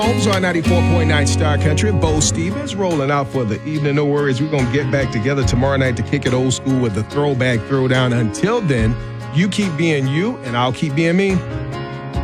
Homes on 94.9 Star Country. Bo Stevens rolling out for the evening. No worries. We're going to get back together tomorrow night to kick it old school with the throwback throwdown. Until then, you keep being you, and I'll keep being me.